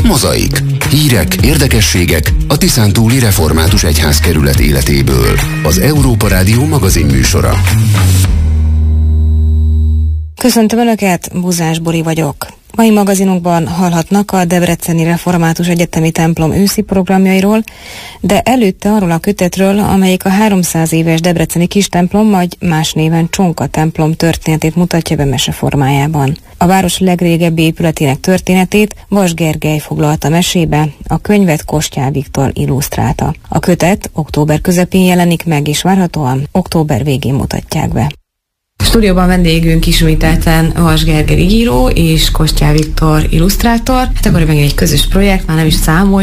Mozaik. Hírek, érdekességek a Tiszántúli Református Egyházkerület életéből. Az Európa Rádió magazinműsora. Köszöntöm Önöket, Buzás Bori vagyok. Mai magazinunkban hallhatnak a Debreceni Református Egyetemi Templom őszi programjairól, de előtte arról a kötetről, amelyik a 300 éves debreceni kistemplom, vagy más néven Csonka templom történetét mutatja be mese formájában. A város legrégebbi épületének történetét Vas Gergely foglalta mesébe, a könyvet Kostyál Viktor illusztrálta. A kötet október közepén jelenik meg, és várhatóan október végén mutatják be. Stúdióban vendégünk ismételten Vas Gergely író és Kostyál Viktor illusztrátor. Hát akkor megint egy közös projekt, már nem is számolj.